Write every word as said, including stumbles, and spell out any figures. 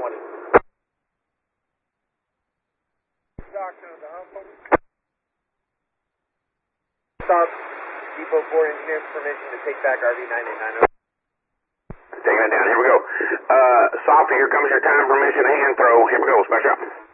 twenty. Doctor, the hump. Stop. Depot four engineers permission to take back R V ninety-nine. Taking it down. Here we go. Uh, Soft, here comes your time permission hand throw. Here we go. Special.